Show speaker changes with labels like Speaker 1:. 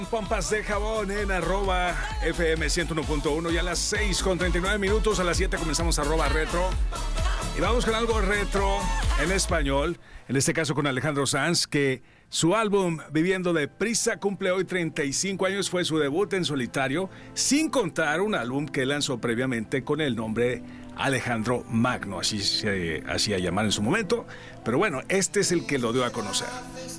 Speaker 1: Pompas de jabón en @FM 101.1 y a las 6:39, a las 7 comenzamos @retro. Y vamos con algo retro en español, en este caso con Alejandro Sanz, que su álbum Viviendo Deprisa cumple hoy 35 años, fue su debut en solitario, sin contar un álbum que lanzó previamente con el nombre Alejandro Magno, así se hacía llamar en su momento, pero bueno, este es el que lo dio a conocer.